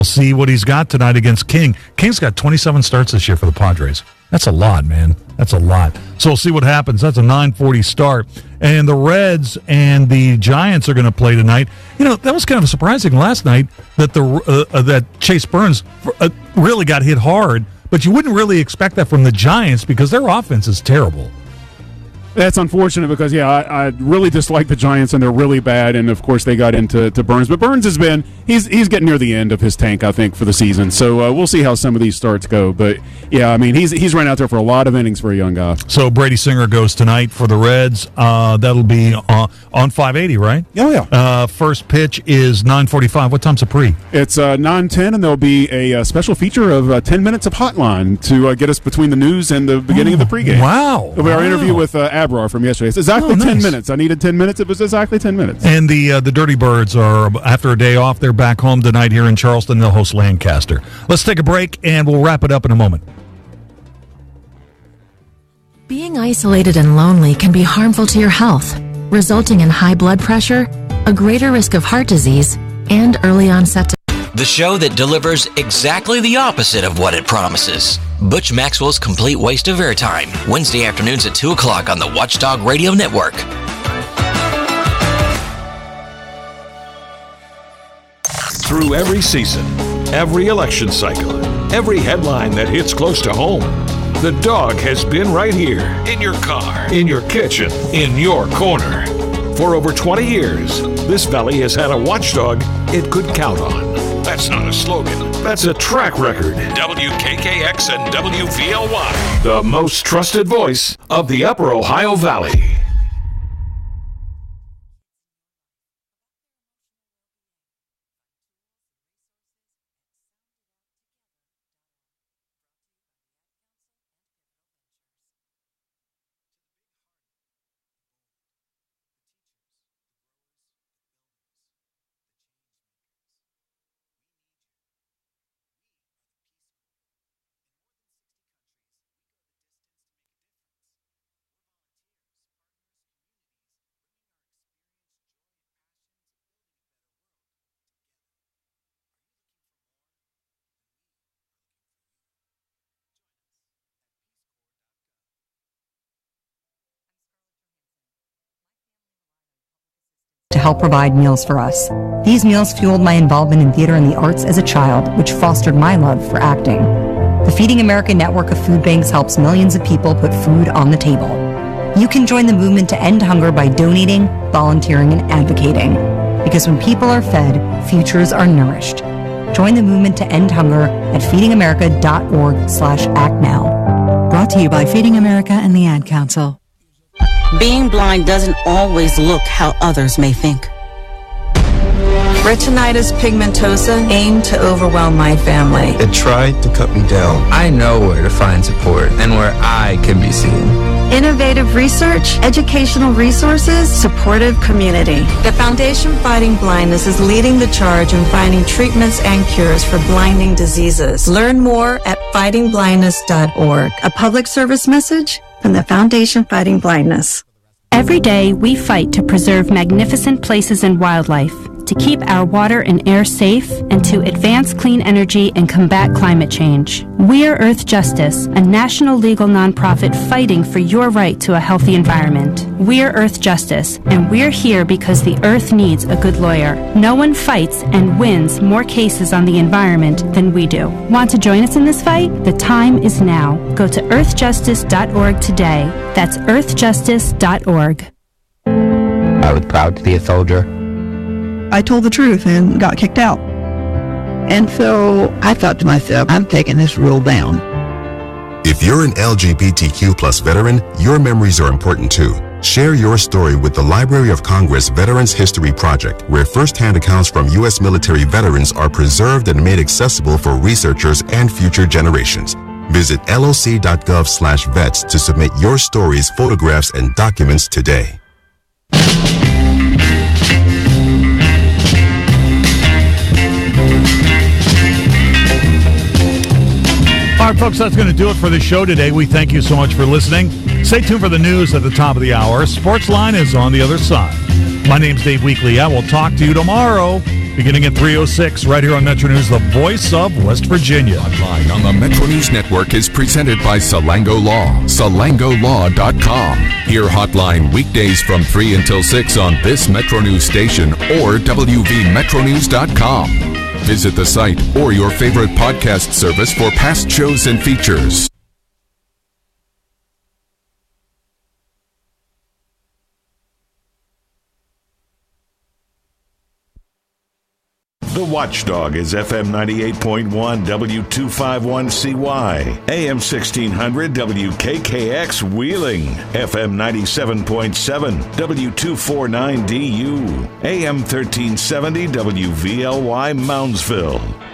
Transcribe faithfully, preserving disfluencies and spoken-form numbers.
We'll see what he's got tonight against King. King's got twenty-seven starts this year for the Padres. That's a lot, man. That's a lot. So we'll see what happens. That's a nine forty start. And the Reds and the Giants are going to play tonight. You know, that was kind of surprising last night that the uh, uh, that Chase Burns uh, really got hit hard, but you wouldn't really expect that from the Giants because their offense is terrible. That's unfortunate because, yeah, I, I really dislike the Giants, and they're really bad, and, of course, they got into to Burns. But Burns has been – he's he's getting near the end of his tank, I think, for the season. So uh, we'll see how some of these starts go. But, yeah, I mean, he's he's run out there for a lot of innings for a young guy. So Brady Singer goes tonight for the Reds. Uh, that'll be on, on five eighty, right? Oh, yeah. Uh, first pitch is nine forty-five. What time's the pre? It's uh, nine ten, and there'll be a, a special feature of uh, ten minutes of hotline to uh, get us between the news and the beginning oh, of the pregame. Wow. It'll be wow. our interview with uh, Abrar from yesterday. It's exactly oh, nice. ten minutes. I needed ten minutes. It was exactly ten minutes. And the uh, the Dirty Birds are, after a day off, they're back home tonight here in Charleston. They'll host Lancaster. Let's take a break, and we'll wrap it up in a moment. Being isolated and lonely can be harmful to your health, resulting in high blood pressure, a greater risk of heart disease, and early onset. The show that delivers exactly the opposite of what it promises. Butch Maxwell's Complete Waste of Airtime, Wednesday afternoons at two o'clock on the Watchdog Radio Network. Through every season, every election cycle, every headline that hits close to home, the dog has been right here, in your car, in your kitchen, in your corner. For over twenty years, this valley has had a watchdog it could count on. That's not a slogan. That's a track record. W K K X and W V L Y, the most trusted voice of the Upper Ohio Valley. to help provide meals for us. These meals fueled my involvement in theater and the arts as a child, which fostered my love for acting. The Feeding America network of food banks helps millions of people put food on the table. You can join the movement to end hunger by donating, volunteering, and advocating. Because when people are fed, futures are nourished. Join the movement to end hunger at feedingamerica.org slash act now. Brought to you by Feeding America and the Ad Council. Being blind doesn't always look how others may think. Retinitis pigmentosa aimed to overwhelm my family. It tried to cut me down. I know where to find support and where I can be seen. Innovative research, educational resources, supportive community. The Foundation Fighting Blindness is leading the charge in finding treatments and cures for blinding diseases. Learn more at fighting blindness dot org. A public service message from the Foundation Fighting Blindness. Every day, we fight to preserve magnificent places and wildlife, to keep our water and air safe, and to advance clean energy and combat climate change. We're Earth Justice, a national legal nonprofit fighting for your right to a healthy environment. We're Earth Justice, and we're here because the Earth needs a good lawyer. No one fights and wins more cases on the environment than we do. Want to join us in this fight? The time is now. Go to earth justice dot org today. That's earth justice dot org. I was proud to be a soldier. I told the truth and got kicked out. And so I thought to myself, I'm taking this rule down. If you're an L G B T Q plus veteran, your memories are important too. Share your story with the Library of Congress Veterans History Project, where first-hand accounts from U S military veterans are preserved and made accessible for researchers and future generations. Visit L O C dot gov slash vets to submit your stories, photographs, and documents today. All right, folks, that's going to do it for the show today. We thank you so much for listening. Stay tuned for the news at the top of the hour. Sportsline is on the other side. My name's Dave Weekley. I will talk to you tomorrow. beginning at three oh six, right here on Metro News, the voice of West Virginia. Hotline on the Metro News Network is presented by Salango Law, salango law dot com. Hear Hotline weekdays from three until six on this Metro News station or w v metro news dot com. Visit the site or your favorite podcast service for past shows and features. The Watchdog is F M ninety-eight point one W two fifty-one C Y, A M sixteen hundred W K K X Wheeling, F M ninety-seven point seven W two forty-nine D U, A M thirteen seventy W V L Y Moundsville.